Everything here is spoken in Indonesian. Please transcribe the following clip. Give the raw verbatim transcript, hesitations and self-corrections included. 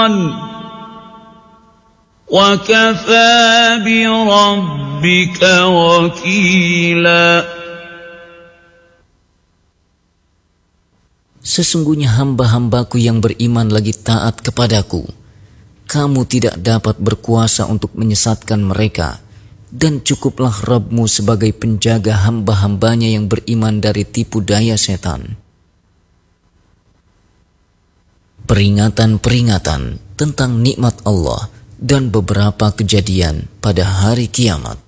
وَكَفَى بِرَبِّكَ وَكِيلًا. Sesungguhnya hamba-hambaku yang beriman lagi taat kepadaku. Kamu tidak dapat berkuasa untuk menyesatkan mereka, dan cukuplah Rabbmu sebagai penjaga hamba-hambanya yang beriman dari tipu daya setan. Peringatan-peringatan tentang nikmat Allah dan beberapa kejadian pada hari kiamat.